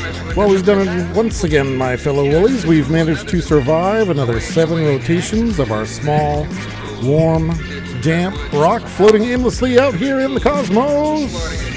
Well, we've done it once again, my fellow Woolies. We've managed to survive another 7 rotations of our small, warm, damp rock floating aimlessly out here in the cosmos.